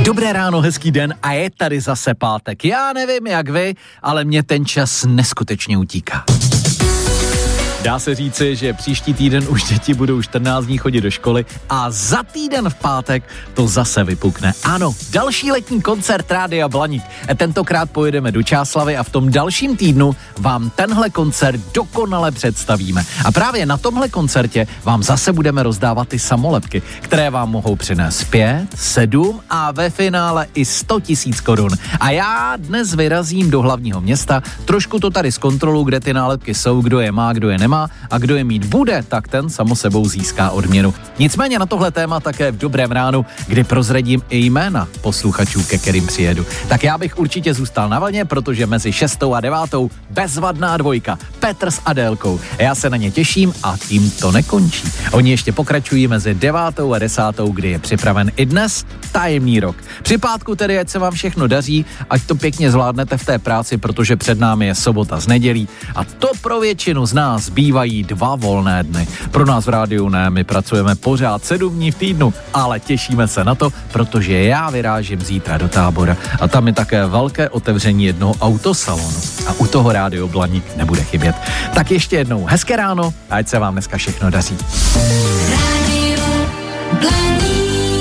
Dobré ráno, hezký den a je tady zase pátek. Já nevím jak vy, ale mě ten čas neskutečně utíká. Dá se říci, že příští týden už děti budou 14 dní chodit do školy a za týden v pátek to zase vypukne. Ano, další letní koncert Rádia Blaník. Tentokrát pojedeme do Čáslavi a v tom dalším týdnu vám tenhle koncert dokonale představíme. A právě na tomhle koncertě vám zase budeme rozdávat ty samolepky, které vám mohou přinést 5, 7 a ve finále i 100 000 korun. A já dnes vyrazím do hlavního města, trošku to tady zkontroluji, kde ty nálepky jsou, kdo je má, kdo je nemá, a kdo je mít bude, tak ten samo sebou získá odměnu. Nicméně na tohle téma také v Dobrém ránu, kdy prozradím i jména posluchačů, ke kterým přijedu. Tak já bych určitě zůstal na vlně, protože mezi 6. a 9. bezvadná dvojka, Petr s Adélkou. Já se na ně těším a tím to nekončí. Oni ještě pokračují mezi 9. a 10., kdy je připraven i dnes tajemný rok. Při pátku tedy, ať se vám všechno daří, ať to pěkně zvládnete v té práci, protože před námi je sobota s nedělí a to pro většinu z nás bývají 2 volné dny. Pro nás v rádiu ne, my pracujeme pořád 7 dní v týdnu, ale těšíme se na to, protože já vyrážím zítra do Tábora a tam je také velké otevření jednoho autosalonu a u toho Rádio Blaník nebude chybět. Tak ještě jednou hezké ráno a ať se vám dneska všechno daří. Rádio Blaník.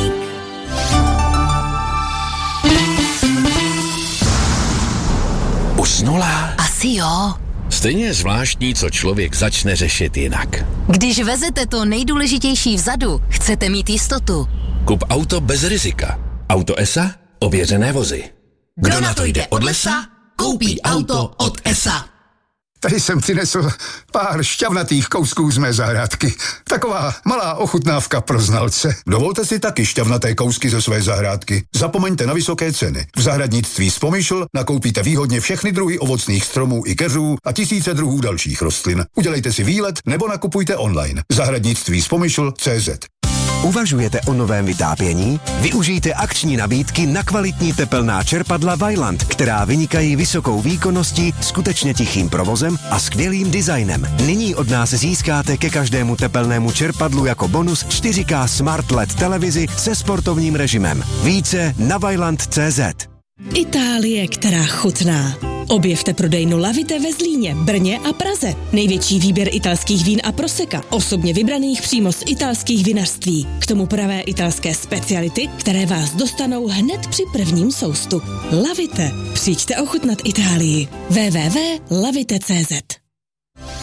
Usnula? Asi jo. Stejně je zvláštní, co člověk začne řešit jinak. Když vezete to nejdůležitější vzadu, chcete mít jistotu. Kup auto bez rizika. Auto ESA? Ověřené vozy. Kdo na to jde od lesa, koupí auto od ESA. Tady jsem přinesl pár šťavnatých kousků z mé zahrádky. Taková malá ochutnávka pro znalce. Dovolte si taky šťavnaté kousky ze své zahrádky. Zapomeňte na vysoké ceny. V zahradnictví Spomyšl nakoupíte výhodně všechny druhy ovocných stromů i keřů a tisíce druhů dalších rostlin. Udělejte si výlet nebo nakupujte online. Zahradnictví Spomyšl.cz. Uvažujete o novém vytápění? Využijte akční nabídky na kvalitní tepelná čerpadla Vaillant, která vynikají vysokou výkonností, skutečně tichým provozem a skvělým designem. Nyní od nás získáte ke každému tepelnému čerpadlu jako bonus 4K Smart LED televizi se sportovním režimem. Více na vaillant.cz. Itálie, která chutná. Objevte prodejnu Lavite ve Zlíně, Brně a Praze. Největší výběr italských vín a proseka, osobně vybraných přímo z italských vinařství. K tomu pravé italské speciality, které vás dostanou hned při prvním soustu. Lavite. Přijďte ochutnat Itálii. www.lavite.cz.